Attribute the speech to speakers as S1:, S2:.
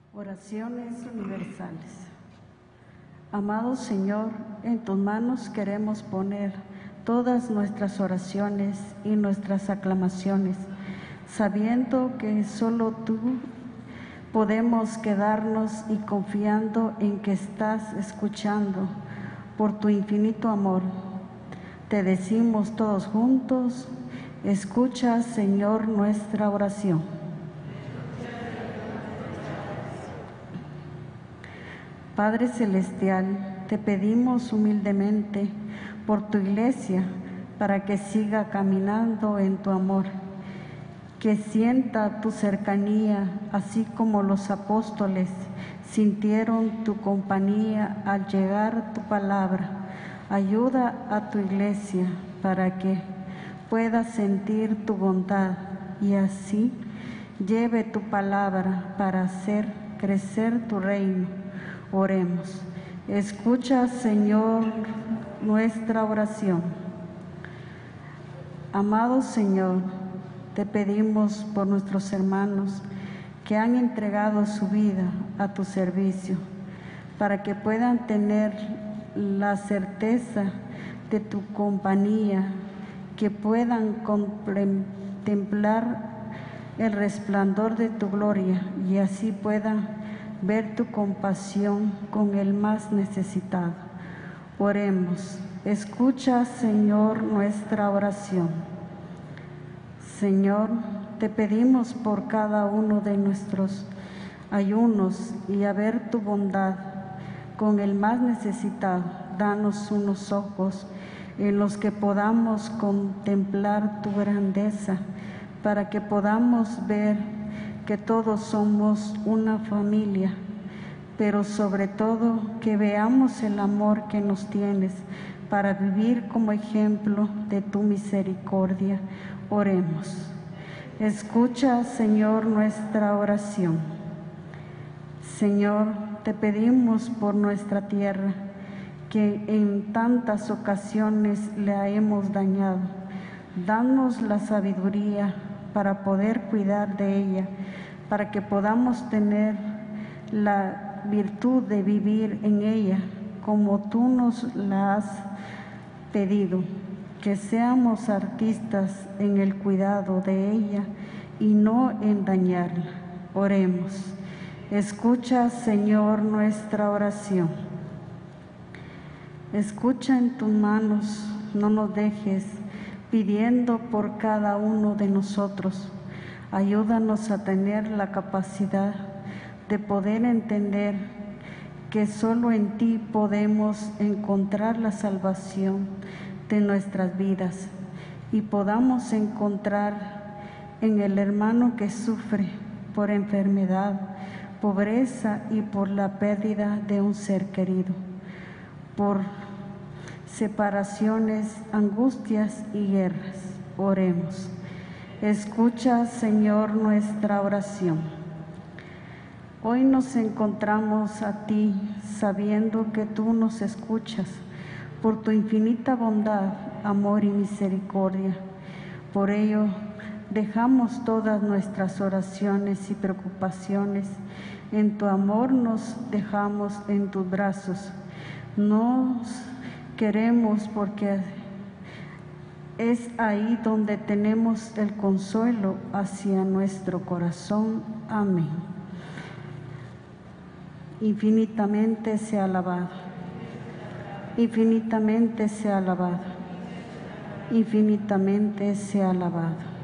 S1: Oraciones universales. Amado Señor, en tus manos queremos poner todas nuestras oraciones y nuestras aclamaciones, sabiendo que solo tú podemos quedarnos y confiando en que estás escuchando por tu infinito amor. Te decimos todos juntos, escucha, Señor, nuestra oración. Padre Celestial, te pedimos humildemente por tu Iglesia para que siga caminando en tu amor, que sienta tu cercanía, así como los apóstoles sintieron tu compañía al llegar tu palabra. Ayuda a tu Iglesia para que pueda sentir tu bondad y así lleve tu palabra para hacer crecer tu reino. Oremos. Escucha, Señor, nuestra oración. Amado Señor, te pedimos por nuestros hermanos que han entregado su vida a tu servicio, para que puedan tener la certeza de tu compañía, que puedan contemplar el resplandor de tu gloria y así puedan ver tu compasión con el más necesitado. Oremos. Escucha, Señor, nuestra oración. Señor, te pedimos por cada uno de nuestros ayunos y a ver tu bondad con el más necesitado. Danos unos ojos en los que podamos contemplar tu grandeza, para que podamos ver que todos somos una familia, pero sobre todo que veamos el amor que nos tienes para vivir como ejemplo de tu misericordia. Oremos. Escucha, Señor, nuestra oración. Señor, te pedimos por nuestra tierra, que en tantas ocasiones la hemos dañado. Danos la sabiduría para poder cuidar de ella, para que podamos tener la virtud de vivir en ella como tú nos la has pedido, que seamos artistas en el cuidado de ella y no en dañarla. Oremos. Escucha, Señor, nuestra oración. Escucha en tus manos, no nos dejes pidiendo por cada uno de nosotros. Ayúdanos a tener la capacidad de poder entender que solo en ti podemos encontrar la salvación de nuestras vidas y podamos encontrar en el hermano que sufre por enfermedad, pobreza y por la pérdida de un ser querido, por separaciones, angustias y guerras. Oremos. Escucha, Señor, nuestra oración. Hoy nos encontramos a ti, sabiendo que tú nos escuchas por tu infinita bondad, amor y misericordia. Por ello, dejamos todas nuestras oraciones y preocupaciones. En tu amor nos dejamos en tus brazos. Nos queremos porque es ahí donde tenemos el consuelo hacia nuestro corazón. Amén. Infinitamente sea alabado. Infinitamente sea alabado. Infinitamente sea alabado.